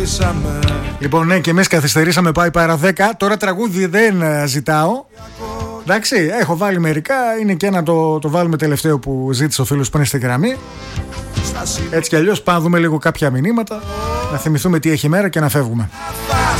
Λοιπόν, ναι, και εμείς καθυστερήσαμε, πάει παρά 10. Τώρα τραγούδι δεν ζητάω. Εντάξει, έχω βάλει μερικά. Είναι και ένα το βάλουμε τελευταίο που ζήτησε ο φίλος που είναι στη γραμμή. Έτσι κι αλλιώς πάμε να δούμε λίγο κάποια μηνύματα, να θυμηθούμε τι έχει η μέρα και να φεύγουμε.